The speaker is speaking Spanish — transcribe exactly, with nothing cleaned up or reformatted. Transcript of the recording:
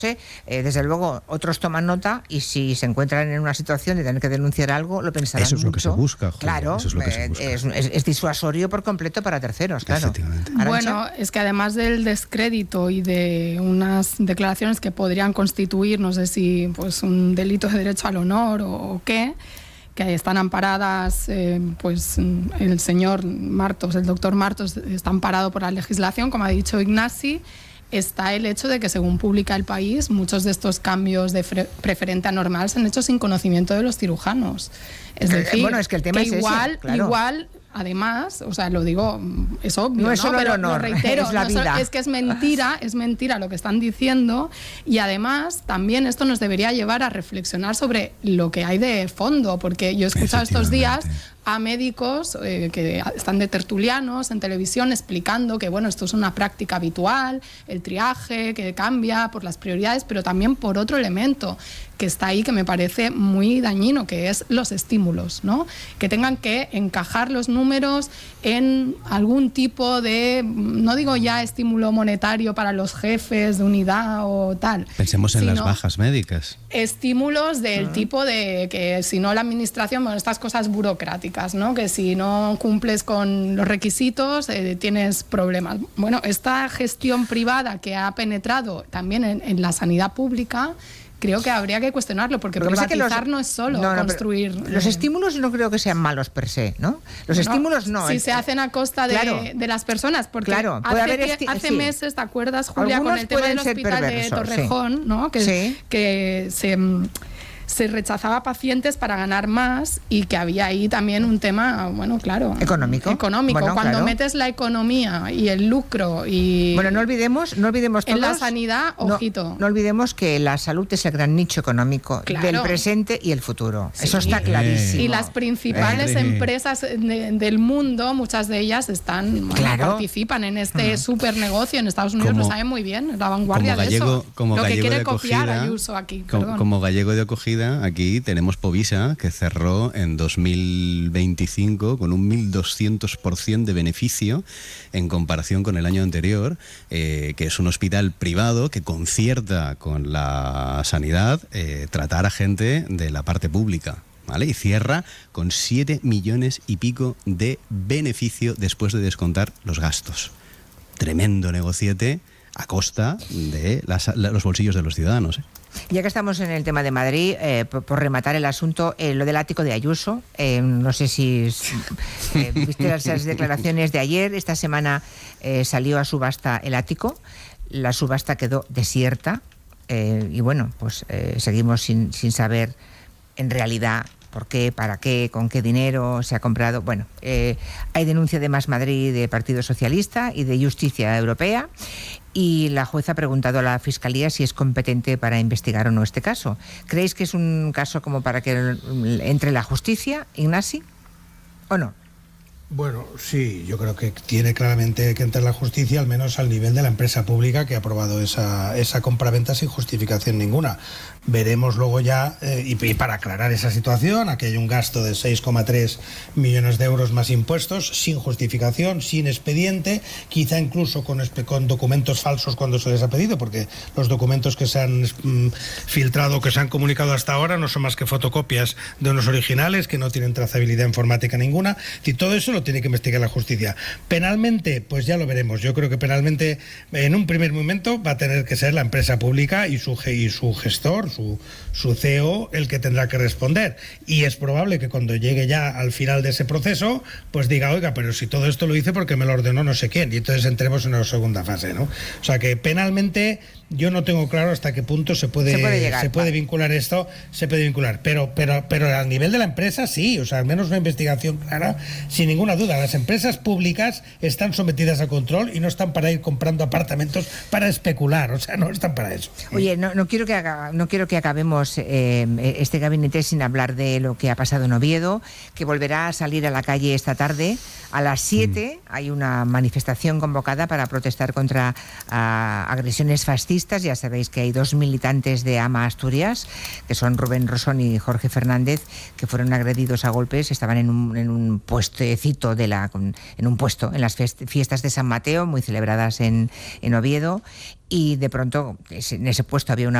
Eh, desde luego, otros toman nota y si se encuentran en una situación de tener que denunciar algo, lo pensarán Eso es mucho. lo que se busca, joder, claro, eso es lo que se busca. Es, es, es disuasorio por completo para terceros, claro. Efectivamente. ¿Arantxa? Bueno, es que además del descrédito y de unas declaraciones que podrían constituir, no sé si pues un delito de derecho al honor o, o qué, que están amparadas, eh, pues el señor Martos, el doctor Martos, está amparado por la legislación, como ha dicho Ignasi. Está el hecho de que, según publica El País, muchos de estos cambios de preferente a normal se han hecho sin conocimiento de los cirujanos. Es decir, bueno, es que el tema que es igual, ese, claro. igual, además, o sea, lo digo, es obvio, no es solo ¿no? Pero el honor, lo reitero, es la no vida. solo, es que es mentira, es mentira lo que están diciendo, y además también esto nos debería llevar a reflexionar sobre lo que hay de fondo, porque yo he escuchado estos días a médicos eh, que están de tertulianos en televisión explicando que bueno, esto es una práctica habitual, el triaje que cambia por las prioridades, pero también por otro elemento que está ahí que me parece muy dañino, que es los estímulos, ¿no? Que tengan que encajar los números en algún tipo de, no digo ya estímulo monetario para los jefes de unidad o tal. Pensemos en sino las bajas médicas. Estímulos del uh-huh. tipo de que si no la administración, bueno, estas cosas burocráticas, ¿no? Que si no cumples con los requisitos eh, tienes problemas. Bueno, esta gestión privada que ha penetrado también en, en la sanidad pública, creo que habría que cuestionarlo, porque Lo que privatizar los, no es solo no, no, construir... Los estímulos no creo que sean malos per se, ¿no? Los no, estímulos no. Si el, se hacen a costa de, claro, de las personas, porque claro, puede hace, haber esti- hace sí. meses, ¿te acuerdas, Julia, Algunos con el tema del hospital perversos, de Torrejón, sí. ¿no? Que, sí. que se... se rechazaba pacientes para ganar más y que había ahí también un tema, bueno, claro, económico. Económico. Bueno, Cuando claro. metes la economía y el lucro y bueno, no olvidemos, no olvidemos todos, en la sanidad, ojito. No, no olvidemos que la salud es el gran nicho económico claro. del presente y el futuro. Sí. Eso está clarísimo. Y las principales eh. empresas de, del mundo, muchas de ellas están, bueno, claro. participan en este uh-huh. super negocio en Estados Unidos, como, lo saben muy bien, la vanguardia como gallego, de eso. Como lo que quiere de copiar acogida, Ayuso aquí. Como, perdón. como gallego de acogida, aquí tenemos Povisa, que cerró en dos mil veinticinco con un mil doscientos por ciento de beneficio en comparación con el año anterior, eh, que es un hospital privado que concierta con la sanidad eh, tratar a gente de la parte pública. ¿Vale? Y cierra con siete millones y pico de beneficio después de descontar los gastos. Tremendo negociete a costa de las, los bolsillos de los ciudadanos, ¿eh? Ya que estamos en el tema de Madrid, eh, por, por rematar el asunto, eh, lo del ático de Ayuso, eh, no sé si eh, viste las declaraciones de ayer, esta semana eh, salió a subasta el ático, la subasta quedó desierta eh, y bueno, pues eh, seguimos sin, sin saber en realidad por qué, para qué, con qué dinero se ha comprado. Bueno, eh, hay denuncia de Más Madrid, de Partido Socialista y de Justicia Europea, y la jueza ha preguntado a la Fiscalía si es competente para investigar o no este caso. ¿Creéis que es un caso como para que entre la justicia, Ignasi, o no? Bueno, sí, yo creo que tiene claramente que entrar la justicia, al menos al nivel de la empresa pública que ha aprobado esa, esa compraventa sin justificación ninguna. Veremos luego ya, eh, y, y para aclarar esa situación, aquí hay un gasto de seis coma tres millones de euros más impuestos, sin justificación, sin expediente, quizá incluso con, con documentos falsos cuando se les ha pedido, porque los documentos que se han mm, filtrado, que se han comunicado hasta ahora, no son más que fotocopias de unos originales que no tienen trazabilidad informática ninguna, y todo eso lo tiene que investigar la justicia. Penalmente, pues ya lo veremos. Yo creo que penalmente, en un primer momento, va a tener que ser la empresa pública y su, y su gestor, su, su C E O, el que tendrá que responder. Y es probable que cuando llegue ya al final de ese proceso, pues diga, oiga, pero si todo esto lo hice porque me lo ordenó no sé quién. Y entonces entremos en una segunda fase, ¿no? O sea que penalmente yo no tengo claro hasta qué punto se puede, se puede, llegar, se puede vincular esto, se puede vincular. Pero, pero, pero al nivel de la empresa sí, o sea, al menos una investigación clara, sin ninguna duda. Las empresas públicas están sometidas a control y no están para ir comprando apartamentos para especular, o sea, no están para eso. Oye, no, no quiero que haga, no quiero que acabemos eh, este gabinete sin hablar de lo que ha pasado en Oviedo, que volverá a salir a la calle esta tarde. A las siete mm. hay una manifestación convocada para protestar contra uh, agresiones fascistas. Ya sabéis que hay dos militantes de AMA Asturias, que son Rubén Rosón y Jorge Fernández, que fueron agredidos a golpes, estaban en un, en un puestecito producto de la en un puesto en las fiestas de San Mateo, muy celebradas en, en Oviedo, y de pronto en ese puesto había una